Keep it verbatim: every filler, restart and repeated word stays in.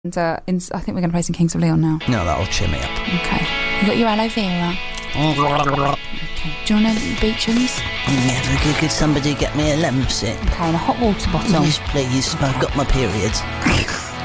And uh, in, I think we're going to play some Kings of Leon now. No, that'll cheer me up. Okay. You got your aloe vera? Okay. Do you want a beet tunes? Yeah, could, could somebody get me a lemon sip? Okay, and a hot water bottle. Yes, please. I've got my periods.